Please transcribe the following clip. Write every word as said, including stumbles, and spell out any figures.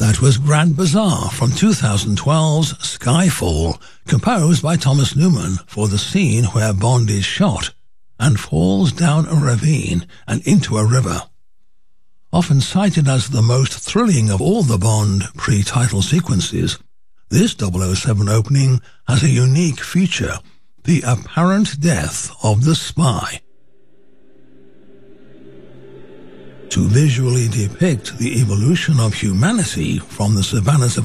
That was Grand Bazaar from two thousand twelve's Skyfall, composed by Thomas Newman for the scene where Bond is shot and falls down a ravine and into a river. Often cited as the most thrilling of all the Bond pre-title sequences, this double oh seven opening has a unique feature, the apparent death of the spy. To visually depict the evolution of humanity from the savannas of